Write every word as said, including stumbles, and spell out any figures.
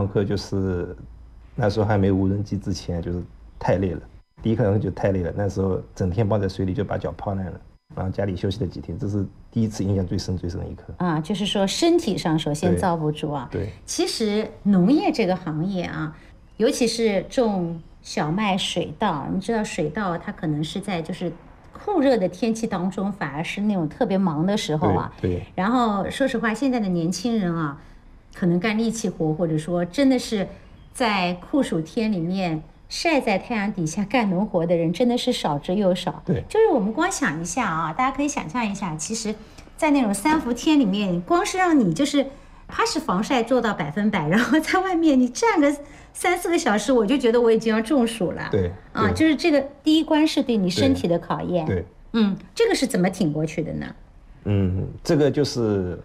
课就是那时候还没有无人机之前，就是太累了。第一课就太累了，那时候整天泡在水里就把脚泡烂了，然后家里休息了几天，这是第一次印象最深最深的一刻啊，就是说身体上首先遭不住啊。 对， 其实农业这个行业啊，尤其是种小麦水稻，你知道水稻它可能是在就是酷热的天气当中，反而是那种特别忙的时候啊。 对。对然后说实话，现在的年轻人啊，可能干力气活，或者说真的是在酷暑天里面晒在太阳底下干农活的人，真的是少之又少。 对， 就是我们光想一下啊，大家可以想象一下，其实，在那种三伏天里面，光是让你就是它是防晒做到百分百，然后在外面你站个三四个小时，我就觉得我已经要中暑了。 对啊，就是这个第一关是对你身体的考验。 对， 嗯，这个是怎么挺过去的呢？ 嗯，这个就是